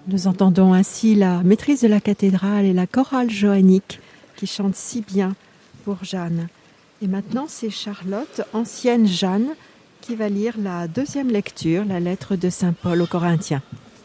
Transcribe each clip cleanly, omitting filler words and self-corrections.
Nous entendons ainsi la maîtrise de la cathédrale et la chorale joannique qui chante si bien pour Jeanne. Et maintenant, c'est Charlotte, ancienne Jeanne, qui va lire la deuxième lecture, la lettre de saint Paul aux Corinthiens.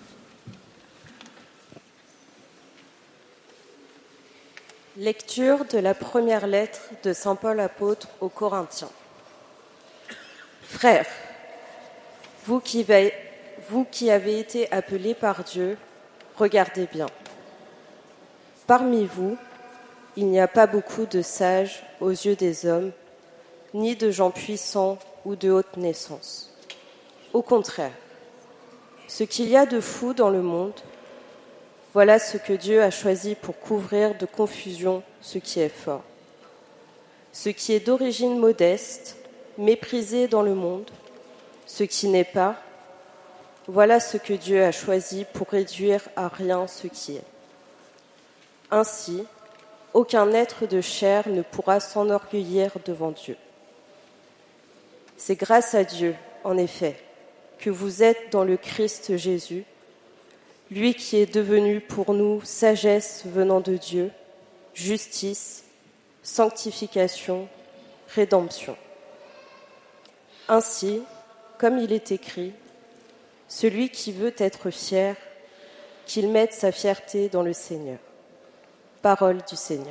Lecture de la première lettre de saint Paul apôtre aux Corinthiens. Frères, vous qui avez été appelés par Dieu, regardez bien. Parmi vous, il n'y a pas beaucoup de sages aux yeux des hommes, ni de gens puissants ou de haute naissance. Au contraire, ce qu'il y a de fou dans le monde, voilà ce que Dieu a choisi pour couvrir de confusion ce qui est fort. Ce qui est d'origine modeste, méprisé dans le monde, ce qui n'est pas, voilà ce que Dieu a choisi pour réduire à rien ce qui est. Ainsi, aucun être de chair ne pourra s'enorgueillir devant Dieu. C'est grâce à Dieu, en effet, que vous êtes dans le Christ Jésus, lui qui est devenu pour nous sagesse venant de Dieu, justice, sanctification, rédemption. Ainsi, comme il est écrit, celui qui veut être fier, qu'il mette sa fierté dans le Seigneur. Parole du Seigneur.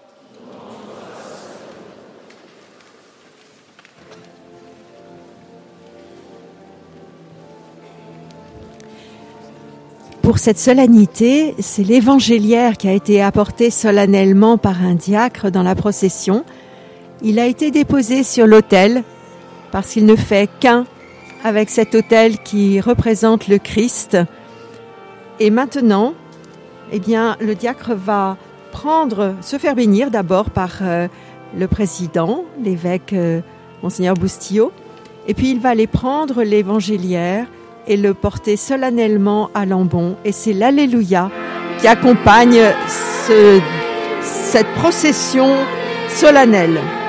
Pour cette solennité, c'est l'évangéliaire qui a été apporté solennellement par un diacre dans la procession. Il a été déposé sur l'autel parce qu'il ne fait qu'un avec cet autel qui représente le Christ. Et maintenant, le diacre va se faire bénir d'abord par le président, l'évêque Monseigneur Boustillot, et puis il va aller prendre l'évangéliaire et le porter solennellement à l'ambon. Et c'est l'Alléluia qui accompagne cette procession solennelle.